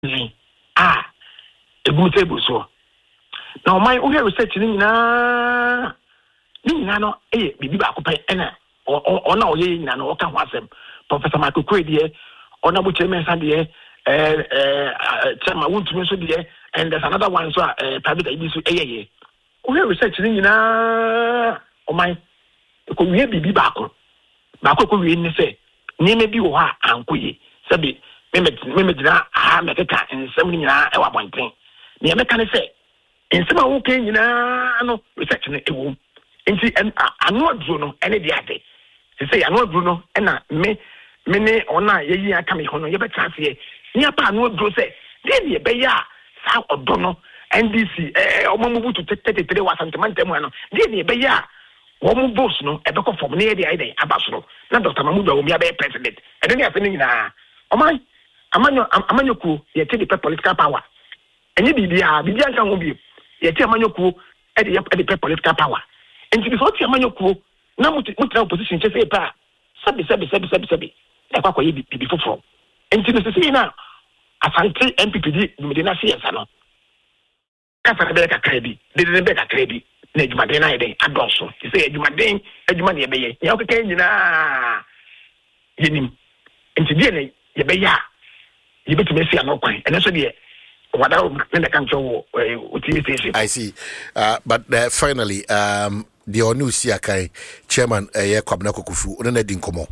egu table so now my own research ni na no bibi ba ko pe na ona oye nyina no ka ho asem Professor Michael Kwedie ona bu chairman sa de chairman wontumi so de and there's another one so private IB so eyeye ohe research ni nyina o my ko wie bibi ba ko wie ni se ni me bi wo ha ankoye sabi me dina mekeka nsem ni nyina e wa bonten ni meka ne se nsem a wo kan nyina no research ni ewo nti anu aduro no ene de ade se anu aduro no na me ne ona yeyi aka me hono ye beta ase ni apa anu aduro se de be ya sa odo no NDC omamubu to 33 wa santimentem no de be ya wo mu boss no e be ko form ne de ide abasoro na Dr. Mahmoud Bawumia be president e de ne afa ni nyina oman amanyoku ye te the political power enye bibia nka ho bi ye te amanyoku e de political power enti before ti amanyoku na mutra opposition che say pa sabi e kwa ye bibi foforo enti no se na asante MPPD me na CS no kasa be ka kredi de be ka kredi na adwumaden na yeden adonso say adwumaden ne be ye ya okeka nyina yenim enti die ne ye be ya ye betime sia no kwan ene so de wada na kan cho utilization. I see. But finally, the onu si akai chairman ye Kwabena Kokufu one na di nkomo.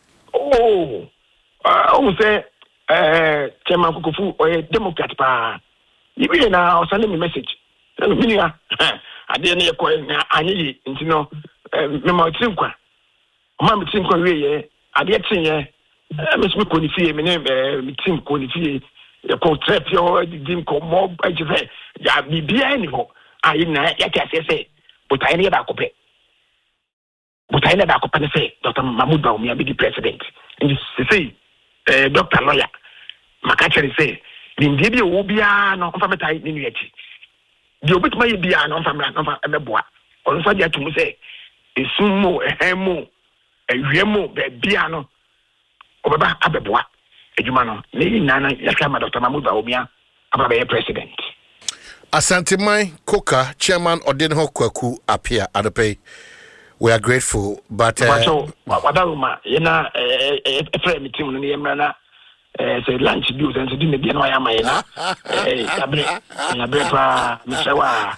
Say chairman Kokufu o Democrat pa. Ibi na o send me message. Tell me ya. Ade na ye ko na anyi nti no me ma tinkwa. O ma me tinkwa we ye ade tinye me so ko ni fie me ne me tim ko ni fie ye ko trap yo dim ko mo ajife ya bibia ni ho ayi na ya ka se but I never kope ne say Dr. Mahmoud Bawumia be the president and say Dr. Lawyer makacheri say ndi bi wo bia no mfa metai ni nuachi di obetuma ye bia no mfa emeboa on fa dia tumu say esumo ehemo ewiemo be bia no obeba abeboa ejuma no ne nana yakama Dr. Mahmoud Bawumia ababe president. Asantemai Koka, Chairman Odenho Kwaku appear adope. We are grateful, but wadaruma yena efre meeting no yemra say lunch do and do me dey no yama yena abre pa misewa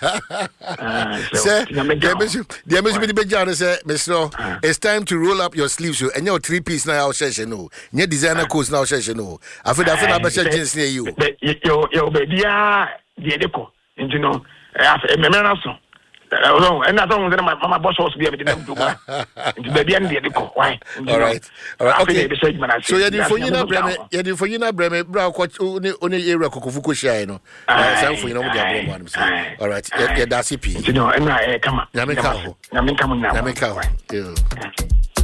it's time to roll up your sleeves so and your 3-piece now session no your designer course now session no after jeans near you yo baby dey deco you know remember so and I don't know my boss was be able to do into baby and the deco why all right okay so you for you na breme bra ko oni area Kokufu share no san for you no dey abro man all right yeah that's it you know and come on na me ka ho